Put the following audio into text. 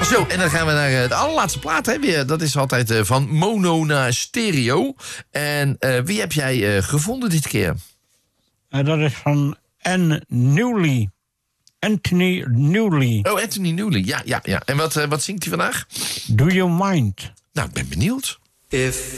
Zo, en dan gaan we naar de allerlaatste plaat, hè, weer. Dat is altijd van mono naar stereo. En wie heb jij gevonden dit keer? Dat is van Anthony Newley. Oh, Anthony Newley, ja. En wat zingt hij vandaag? Do You Mind? Nou, ik ben benieuwd. If